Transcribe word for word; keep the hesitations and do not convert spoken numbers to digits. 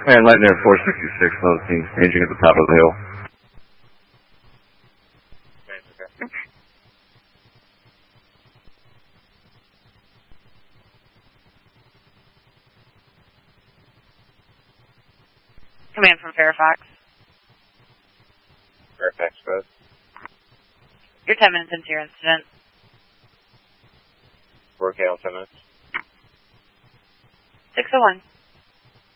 And Lightning Air four sixty-six, low team, staging at the top of the hill. Command from Fairfax. Fairfax, both. You're ten minutes into your incident. four K on ten minutes. six oh one.